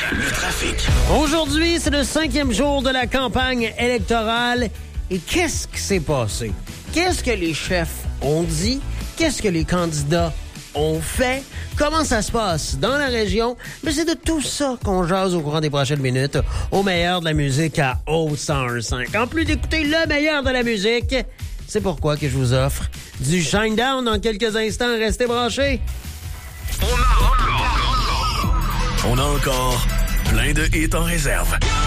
le trafic. Aujourd'hui, c'est le 5e jour de la campagne électorale. Et qu'est-ce qui s'est passé? Qu'est-ce que les chefs ont dit? Qu'est-ce que les candidats ont fait? Comment ça se passe dans la région? Mais c'est de tout ça qu'on jase au courant des prochaines minutes au meilleur de la musique à O101.5. En plus d'écouter le meilleur de la musique, c'est pourquoi que je vous offre du Shinedown dans quelques instants. Restez branchés. On a encore plein de hits en réserve.